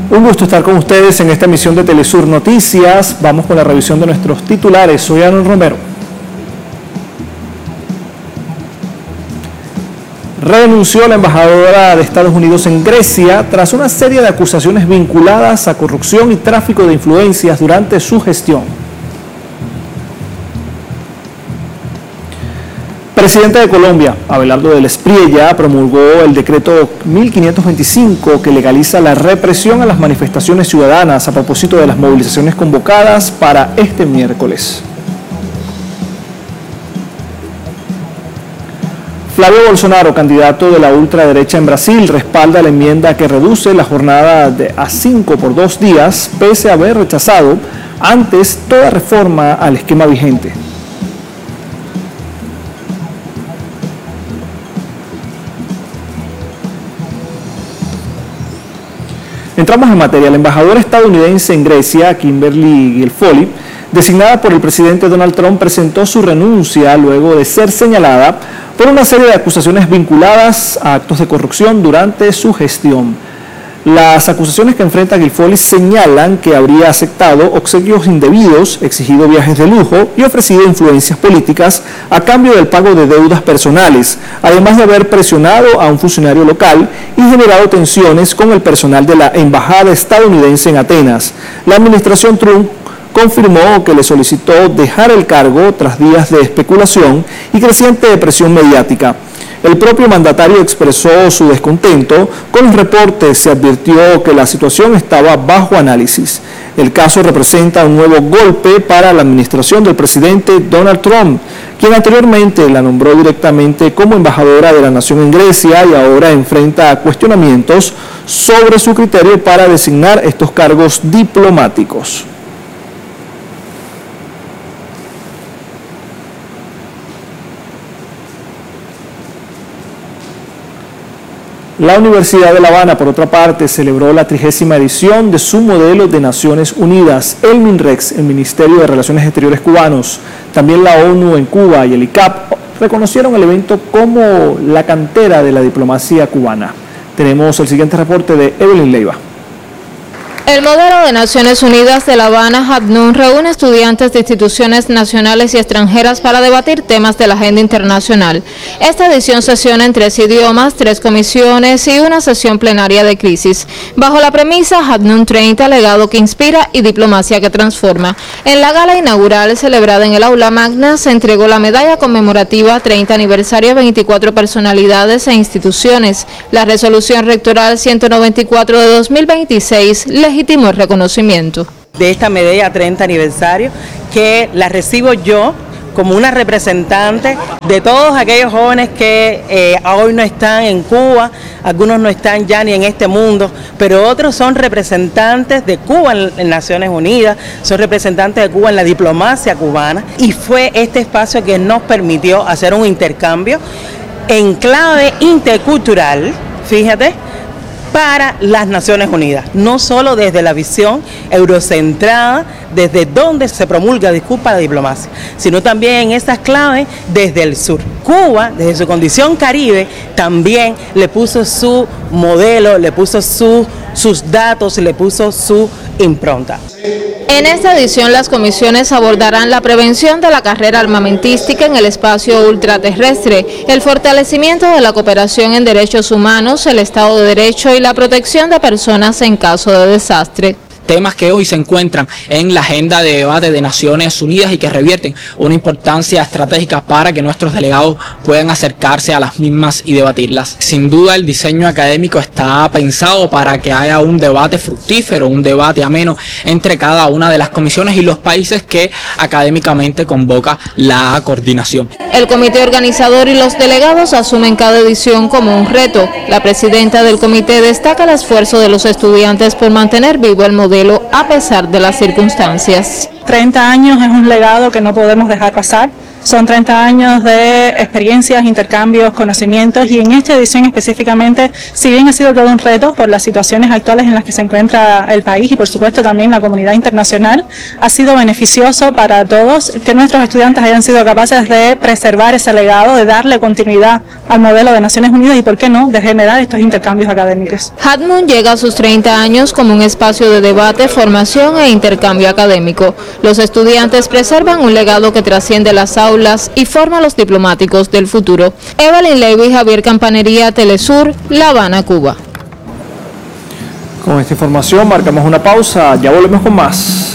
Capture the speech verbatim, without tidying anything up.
Un gusto estar con ustedes en esta emisión de Telesur Noticias. Vamos con la revisión de nuestros titulares. Soy Arnold Romero. Renunció la embajadora de Estados Unidos en Grecia tras una serie de acusaciones vinculadas a corrupción y tráfico de influencias durante su gestión. Presidente de Colombia, Abelardo del Espriella, promulgó el decreto mil quinientos veinticinco que legaliza la represión a las manifestaciones ciudadanas a propósito de las movilizaciones convocadas para este miércoles. Flavio Bolsonaro, candidato de la ultraderecha en Brasil, respalda la enmienda que reduce la jornada de a cinco por dos días, pese a haber rechazado antes toda reforma al esquema vigente. Entramos en materia. La embajadora estadounidense en Grecia, Kimberly Guilfoyle, designada por el presidente Donald Trump, presentó su renuncia luego de ser señalada por una serie de acusaciones vinculadas a actos de corrupción durante su gestión. Las acusaciones que enfrenta Guilfoyle señalan que habría aceptado obsequios indebidos, exigido viajes de lujo y ofrecido influencias políticas a cambio del pago de deudas personales, además de haber presionado a un funcionario local y generado tensiones con el personal de la embajada estadounidense en Atenas. La administración Trump confirmó que le solicitó dejar el cargo tras días de especulación y creciente presión mediática. El propio mandatario expresó su descontento con los reportes. Se advirtió que la situación estaba bajo análisis. El caso representa un nuevo golpe para la administración del presidente Donald Trump, quien anteriormente la nombró directamente como embajadora de la nación en Grecia y ahora enfrenta cuestionamientos sobre su criterio para designar estos cargos diplomáticos. La Universidad de La Habana, por otra parte, celebró la trigésima edición de su modelo de Naciones Unidas. El MINREX, el Ministerio de Relaciones Exteriores cubanos, también la ONU en Cuba y el I C A P reconocieron el evento como la cantera de la diplomacia cubana. Tenemos el siguiente reporte de Evelyn Leiva. El modelo de Naciones Unidas de La Habana, HADNUN, reúne estudiantes de instituciones nacionales y extranjeras para debatir temas de la agenda internacional. Esta edición sesiona en tres idiomas, tres comisiones y una sesión plenaria de crisis, bajo la premisa HADNUN treinta, legado que inspira y diplomacia que transforma. En la gala inaugural, celebrada en el Aula Magna, se entregó la medalla conmemorativa treinta aniversario a veinticuatro personalidades e instituciones. La resolución rectoral ciento noventa y cuatro de dos mil veintiséis legitimó el reconocimiento de esta medalla treinta aniversario, que la recibo yo como una representante de todos aquellos jóvenes que eh, hoy no están en Cuba, algunos no están ya ni en este mundo, pero otros son representantes de Cuba en, en Naciones Unidas, son representantes de Cuba en la diplomacia cubana, y fue este espacio que nos permitió hacer un intercambio en clave intercultural, fíjate, para las Naciones Unidas, no solo desde la visión eurocentrada, desde donde se promulga, disculpa, la diplomacia, sino también en esas claves desde el sur. Cuba, desde su condición caribe, también le puso su modelo, le puso su, sus datos, le puso su impronta. En esta edición, las comisiones abordarán la prevención de la carrera armamentística en el espacio ultraterrestre, el fortalecimiento de la cooperación en derechos humanos, el Estado de Derecho y la protección de personas en caso de desastre. Temas que hoy se encuentran en la agenda de debate de Naciones Unidas y que revierten una importancia estratégica para que nuestros delegados puedan acercarse a las mismas y debatirlas. Sin duda, el diseño académico está pensado para que haya un debate fructífero, un debate ameno entre cada una de las comisiones y los países que académicamente convoca la coordinación. El comité organizador y los delegados asumen cada edición como un reto. La presidenta del comité destaca el esfuerzo de los estudiantes por mantener vivo el modelo a pesar de las circunstancias. treinta años es un legado que no podemos dejar pasar. Son treinta años de experiencias, intercambios, conocimientos, y en esta edición específicamente, si bien ha sido todo un reto por las situaciones actuales en las que se encuentra el país y por supuesto también la comunidad internacional, ha sido beneficioso para todos que nuestros estudiantes hayan sido capaces de preservar ese legado, de darle continuidad al modelo de Naciones Unidas y, por qué no, de generar estos intercambios académicos. Half Moon llega a sus treinta años como un espacio de debate, formación e intercambio académico. Los estudiantes preservan un legado que trasciende las aulas y forma a los diplomáticos del futuro. Evelyn Levy, Javier Campanería, Telesur, La Habana, Cuba. Con esta información marcamos una pausa, ya volvemos con más.